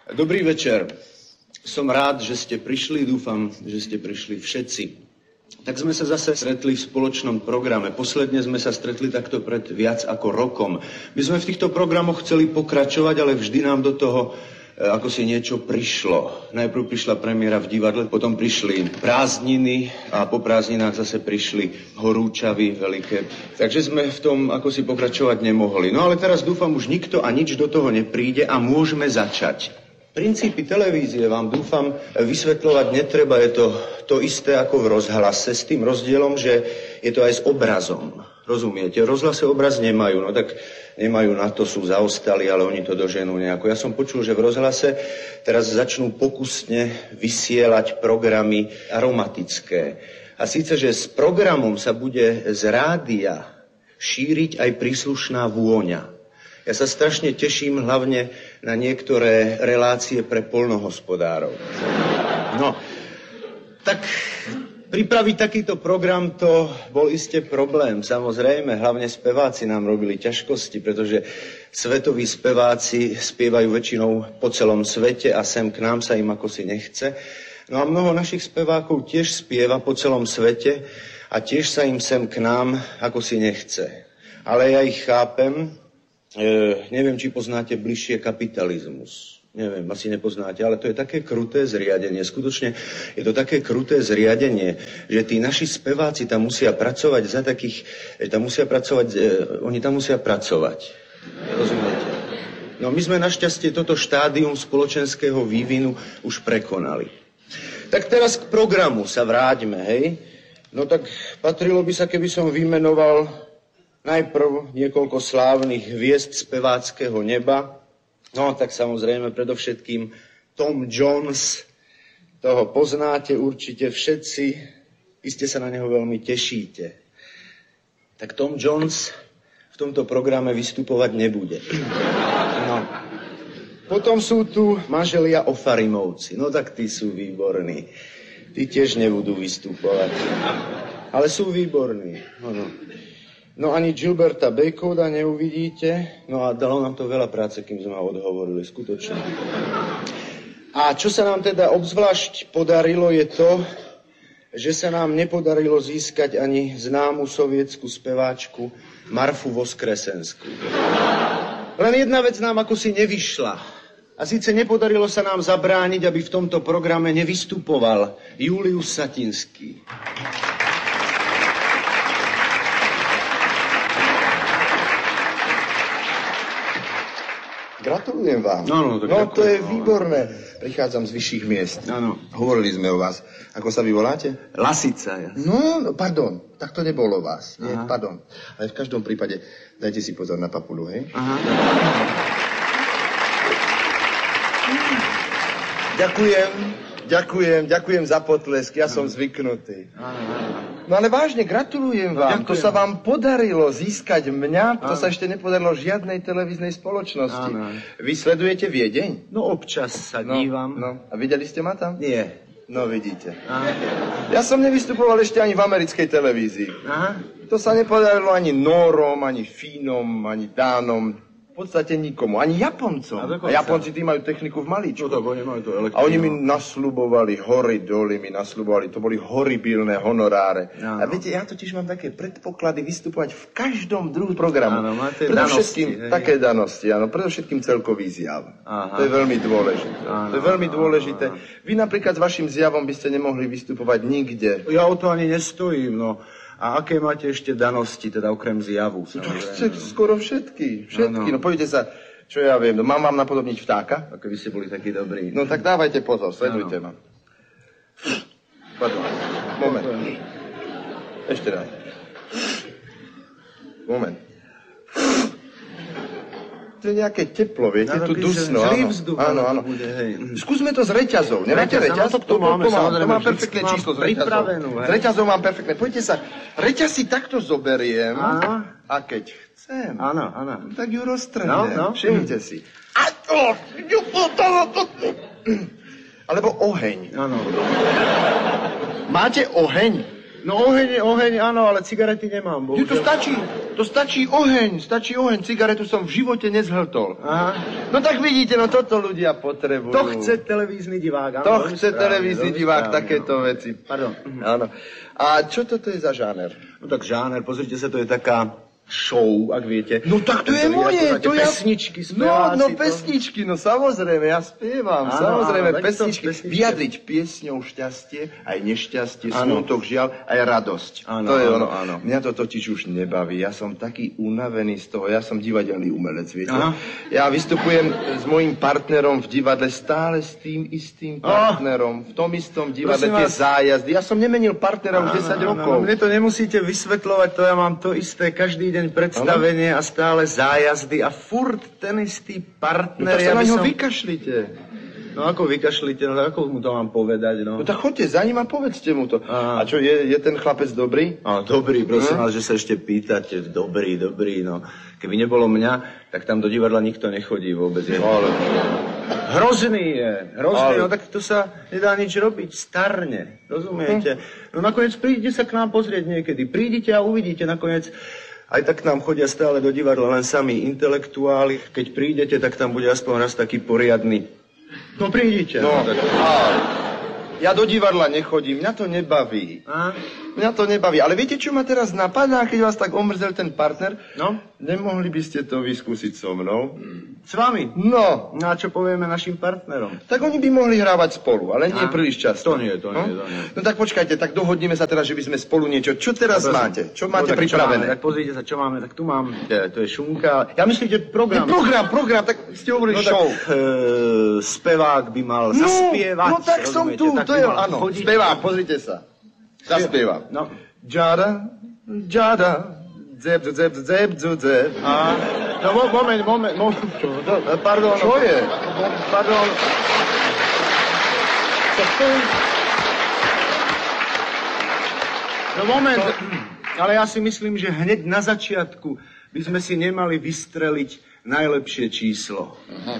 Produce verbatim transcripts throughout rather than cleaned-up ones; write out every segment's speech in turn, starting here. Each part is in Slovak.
Dobrý večer. Som rád, že ste prišli, dúfam, že ste prišli všetci. Tak sme sa zase stretli v spoločnom programe. Posledne sme sa stretli takto pred viac ako rokom. My sme v týchto programoch chceli pokračovať, ale vždy nám do toho ako si niečo prišlo. Najprv prišla premiéra v divadle, potom prišli prázdniny a po prázdninách zase prišli horúčavy veľké. Takže sme v tom ako si pokračovať nemohli. No ale teraz dúfam, už nikto a nič do toho nepríde a môžeme začať. Princípy televízie vám dúfam vysvetľovať netreba. Je to to isté ako v rozhlase, s tým rozdielom, že je to aj s obrazom. Rozumiete? V rozhlase obraz nemajú, no tak nemajú na to, sú zaostali, ale oni to doženú nejako. Ja som počul, že v rozhlase teraz začnú pokusne vysielať programy aromatické. A síce, že s programom sa bude z rádia šíriť aj príslušná vôňa. Ja sa strašne teším hlavne na niektoré relácie pre poľnohospodárov. No, tak pripraviť takýto program to bol iste problém. Samozrejme, hlavne speváci nám robili ťažkosti, pretože svetoví speváci spievajú väčšinou po celom svete a sem k nám sa im ako si nechce. No a mnoho našich spevákov tiež spieva po celom svete a tiež sa im sem k nám ako si nechce. Ale ja ich chápem. E, neviem, či poznáte bližšie kapitalizmus. Neviem, asi nepoznáte, ale to je také kruté zriadenie. Skutočne je to také kruté zriadenie, že tí naši speváci tam musia pracovať za takých, tam musia pracovať, e, oni tam musia pracovať. Rozumiete? No my sme našťastie toto štádium spoločenského vývinu už prekonali. Tak teraz k programu sa vráťme, hej? No tak patrilo by sa, keby som vymenoval najprv niekoľko slávnych hviezd speváckeho neba. No, tak samozrejme, predovšetkým Tom Jones. Toho poznáte určite všetci. Iste sa na neho veľmi tešíte. Tak Tom Jones v tomto programe vystupovať nebude. No. Potom sú tu manželia Ofarimovci. No tak tí sú výborní. Tí tiež nebudú vystupovať. Ale sú výborní. No, no. No ani Gilberta Bakehoda neuvidíte. No a dalo nám to veľa práce, kým sme ho odhovorili, skutočne. A čo sa nám teda obzvlášť podarilo je to, že sa nám nepodarilo získať ani známu sovietsku speváčku Marfu Voskresenskú. Len jedna vec nám ako si nevyšla. A síce nepodarilo sa nám zabrániť, aby v tomto programe nevystupoval Julius Satinský. Gratulujem vám. No, no, to, no, to je výborné. Prichádzam z vyšších miest. Áno. Hovorili sme o vás. Ako sa vy voláte? Lasica. Jasne. No, no, pardon. Tak to nebolo vás. Nie, pardon. Ale v každom prípade dajte si pozor na papulu, hej? Aha. Ďakujem. Ďakujem, ďakujem za potlesk. Ja som zvyknutý. No ale vážne, gratulujem vám. Ďakujem. To sa vám podarilo získať mňa. To sa ešte nepodarilo žiadnej televíznej spoločnosti. Áno. Vy sledujete Viedeň? No občas sa No, dívam. no. A videli ste ma tam? Nie. No vidíte. Aha. Ja som nevystupoval ešte ani v americkej televízii. Aha. To sa nepodarilo ani Nórom, ani Fínom, ani Dánom. V podstate nikomu. Ani Japoncom. A, a Japonci tí majú techniku v malíčku. No tak oni majú to elektrínu. A oni mi nasľubovali, hory doly mi nasľubovali. To boli horibilné honoráre. Áno. A viete, ja totiž mám také predpoklady vystupovať v každom druhu programu. Áno, máte predovšetkým danosti. také danosti, áno. Predovšetkým celkový zjav. Aha. To je veľmi dôležité. Áno, to je veľmi áno, dôležité. áno. Vy napríklad s vašim zjavom by ste nemohli vystupovať nikde. Ja o to ani nestojím, no. A aké máte ešte danosti, teda okrem zjavu? Samozrejme. Skoro všetky. Všetky. Áno. No poďte sa, čo ja viem, no, mám vám napodobniť vtáka? Ako by ste boli takí dobrí. No tak dávajte pozor, sledujte ma. Pardon, moment. Ešte raz. Moment. To je nejaké teplo, viete, No, tu taký dusno, zlý áno. vzduch, Áno, ale áno. to bude, hej. Skúsme to s reťazou. Nemáte Reťaz, reťaz? áno, to máme, to, mám, samozrejme, to mám vždycky perfektné mám číslo s pripravenú, reťazou. hej. S reťazou mám perfektné. Poďte sa, reťaz si takto zoberiem Áno. a keď chcem, Áno, áno. tak ju roztrhnem. No, no. Všimnite si. A to, alebo oheň. Áno. Máte oheň? No oheň, oheň, áno, ale cigarety nemám, Ju to bohužiaľ. stačí. To stačí oheň, stačí oheň. Cigaretu som v živote nezhltol. Aha. No tak vidíte, no toto ľudia potrebujú. To chce televízny divák. Áno, To veľmi chce správne, televízny veľmi divák, správne, takéto no. veci. Pardon. Áno. A čo toto je za žáner? No tak žáner, pozrite sa, to je taká show, ak viete. No tak to je Vy moje, akurát to ja... pesničky, No, speváci. no to- pesničky, no samozrejme, ja spievam, Áno, samozrejme, áno, takisto pesničky. pesničky. Vyjadriť piesňou šťastie, aj nešťastie, Áno. smutok, žiaľ, aj radosť. Áno, to je áno, ono. áno. Mňa to totiž už nebaví, ja som taký unavený z toho, ja som divadelný umelec, viete. Aha. Ja vystupujem s mojím partnerom v divadle stále s tým istým partnerom, v tom istom divadle, Prosím tie vás. zájazdy. Ja som nemenil partnera už desať Áno, áno, rokov. Mne to nemusíte vysvetľovať, to ja mám to isté, každý deň predstavenie a stále zájazdy a furt ten istý No partner. tak ja sa na by ňo som... vykašlite. No ako vykašlite, no ako mu to mám povedať, no. No tak choďte za ním a povedzte mu to. Á. A čo, je, je ten chlapec dobrý? No, dobrý, prosím Hm? vás, že sa ešte pýtate. Dobrý, dobrý, no. Keby nebolo mňa, tak tam do divadla nikto nechodí vôbec. Je. Ale... Hrozný je, hrozný, Ale- no tak to sa nedá nič robiť, starne, rozumiete? No nakoniec prídite sa k nám pozrieť niekedy, prídite a uvidíte nakoniec, aj tak nám chodia stále do divadla len sami intelektuáli, keď prídete, tak tam bude aspoň raz taký poriadny. No prídite. No, tak... ale ja do divadla nechodím, mňa to nebaví. A? Mňa to nebaví, ale viete, čo ma teraz napadá, keď vás tak omrzel ten partner? No? Nemohli by ste to vyskúsiť so mnou? S vami? No, No a čo povieme našim partnerom? tak oni by mohli hrávať spolu, ale nie A? príliš často. To nie, to nie, to nie. No tak počkajte, tak dohodneme sa teraz, že by sme spolu niečo... Čo teraz Prosím. máte? Čo No, máte tak pripravené? Čo máme? Tak pozrite sa, čo máme. Tak tu mám, e, to je šunka. Ja myslím, že Je program... program, program, tak ste hovorili No show. tak, e, spevák by mal No, zaspievať. no tak som rozumiete? tu, Tak to by je, mal áno, chodiť. spevák, pozrite sa. Zaspievam. No. Džada, džada, dzeb, dzeb, dzeb, dzeb, dzeb. A, no mo- moment, moment, moment. Čo, to, pardon. Čo je? Pardon. Tak to je... No moment, ale ja si myslím, že hneď na začiatku by sme si nemali vystreliť najlepšie číslo.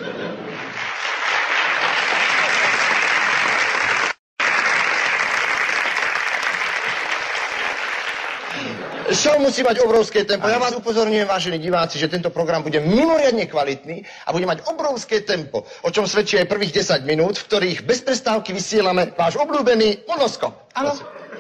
Show musí mať obrovské tempo. Ja vás upozorňujem, vážení diváci, že tento program bude mimoriadne kvalitný a bude mať obrovské tempo, o čom svedčí aj prvých desať minút, v ktorých bez prestávky vysielame váš obľúbený monoskop. Áno?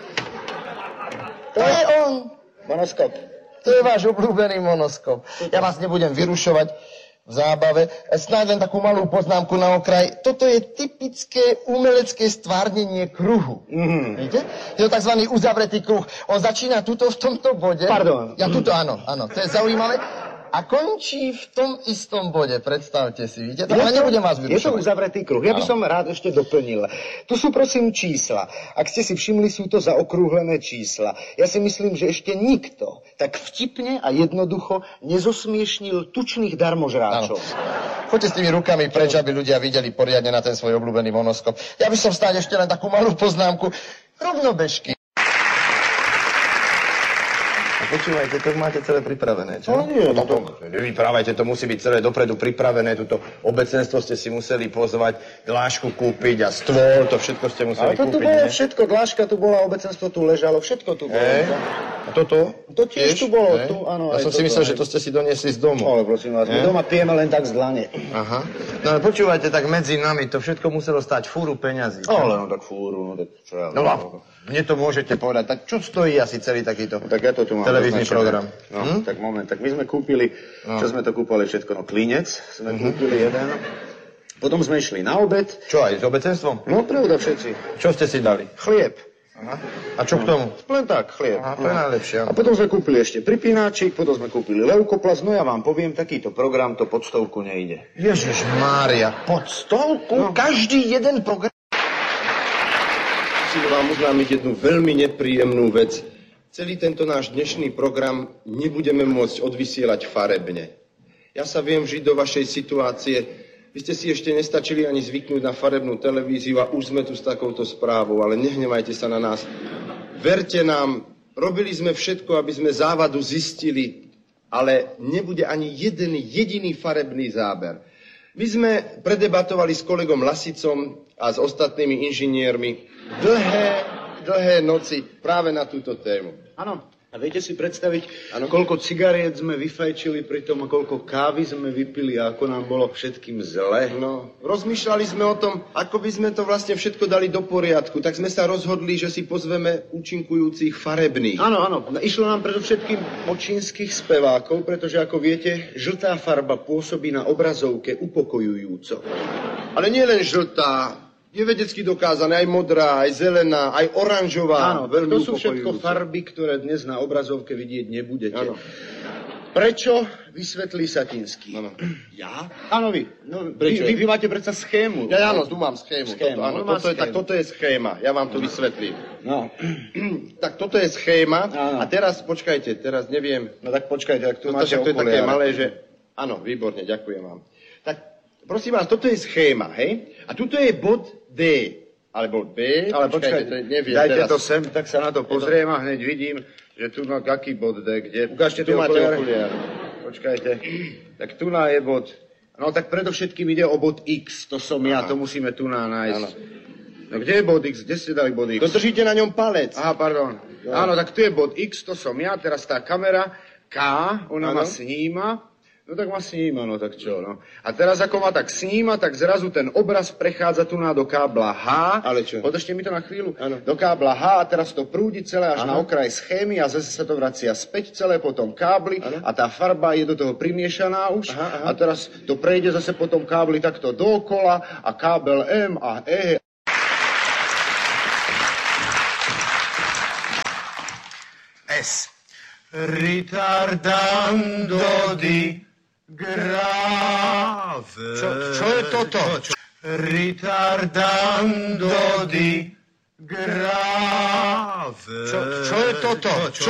To je on. Monoskop. To je váš obľúbený monoskop. Ja vás nebudem vyrušovať v zábave. Snáď len takú malú poznámku na okraj. Toto je typické umelecké stvárnenie kruhu. Mm. Víte? Je to tzv. Uzavretý kruh. On začína tuto v tomto bode. Pardon. Ja tuto, áno, áno. To je zaujímavé. A končí v tom istom bode, predstavte si, vidíte? Ale nebudem vás Je to vyrušovať. uzavretý kruh. Ja by Áno. som rád ešte doplnil. Tu sú prosím čísla. Ak ste si všimli, sú to zaokrúhlené čísla. Ja si myslím, že ešte nikto tak vtipne a jednoducho nezosmiešnil tučných darmožráčov. Choďte s tými rukami preč, aby ľudia videli poriadne na ten svoj obľúbený monoskop. Ja by som stáť ešte len takú malú poznámku. Rovnobežky. Počúvajte, to máte celé pripravené, čo? No nie, no to... Nevyprávajte, to musí byť celé dopredu pripravené, tuto obecenstvo ste si museli pozvať, dlášku kúpiť a stôl, to všetko ste museli Ale to tu kúpiť, bolo ne? všetko, dláška tu bola, obecenstvo tu ležalo, všetko tu bolo. Hej. A toto? To tiež tu bolo, Ne? tu, áno, Ja aj som si toto, myslel, aj. že to ste si doniesli z domu. Ale prosím vás, my Ne? doma pijeme len tak z dlane. Aha. No ale počúvajte, tak medzi nami to všetko muselo stať fúru peňazí. čo? Ale no tak fúru, no tak čo ja... No a mne to môžete povedať, tak čo stojí asi celý takýto No, tak ja to tu mám televízny označené. program? No, Hm? tak moment, tak my sme kúpili, No. čo sme to kúpali všetko, no klinec sme kúpili jeden, potom sme išli na obed, Čo aj s obecenstvom? no pravda všetci, Čo ste si dali? chlieb, Aha. A čo k tomu? len tak, chlieb. Aha, to je najlepšie. A potom sme kúpili ešte pripínačik, potom sme kúpili leukoplast, no ja vám poviem, takýto program to pod stovku nejde. Ježiš Mária, pod stolku? No. Každý jeden program? Musím vám oznámiť jednu veľmi nepríjemnú vec. Celý tento náš dnešný program nebudeme môcť odvysielať farebne. Ja sa viem vžiť do vašej situácie. Vy ste si ešte nestačili ani zvyknúť na farebnú televíziu a už sme tu s takouto správou, ale nehnevajte sa na nás. Verte nám, robili sme všetko, aby sme závadu zistili, ale nebude ani jeden jediný farebný záber. My sme predebatovali s kolegom Lasicom a s ostatnými inžiniermi dlhé, dlhé noci práve na túto tému. Áno, A viete si predstaviť, ano? Koľko cigariet sme vyfajčili pri tom a koľko kávy sme vypili a ako nám bolo všetkým zle? No, rozmýšľali sme o tom, ako by sme to vlastne všetko dali do poriadku. Tak sme sa rozhodli, že si pozveme účinkujúcich farebných. Áno, áno. Išlo nám predovšetkým o čínskych spevákov, pretože ako viete, žltá farba pôsobí na obrazovke upokojujúco. Ale nie len žltá. Je vedecky dokázané aj modrá, aj zelená, aj oranžová. Áno, veľmi to sú všetko farby, ktoré dnes na obrazovke vidieť nebudete. Áno. Prečo? Vysvetlí Satinský. Áno. Ja? Áno, vy. No, vy, vy, vy máte predsa schému. Ja, áno, tu mám schému. schému. Toto, áno, toto toto je, tak toto je schéma. Ja vám to vysvetlím. No. Tak toto je schéma. Áno. A teraz, počkajte, teraz neviem. No tak počkajte, ak tu to, máte to je také okuliare. malé, že... Áno, výborne, ďakujem vám. Tak, prosím vás, toto je schéma, hej? A tuto je bod D. Alebo B. Ale počkajte, to neviem dajte teraz. to sem, tak sa na to pozriem a hneď vidím, že tu na aký bod D, kde... Ukážte Tu tie máte okuliare. okuliare. Počkajte. Tak tu na je bod... No tak predovšetkým ide o bod X, to som ja, Aha. to musíme tu na nájsť. Áno. No kde je bod X? Kde ste dali bod X? To držíte na ňom palec. Aha, pardon. No. Áno, tak tu je bod X, to som ja, teraz tá kamera K, ona Áno. ma sníma. No tak ma sníma, no tak čo, no. A teraz ako ma tak sníma, tak zrazu ten obraz prechádza tu na do kábla H. Ale čo? Podržte mi to na chvíľu. Áno. Do kábla H a teraz to prúdi celé až Áno. na okraj schémy a zase sa to vracia späť celé po tom kábli Áno. a tá farba je do toho primiešaná už. Aha, aha. A teraz to prejde zase po tom kábli takto dookola a kábel M a E. S. Ritardando di grave. Čo, čo je toto? Ritardando di grave. Čo, čo je toto? Čo?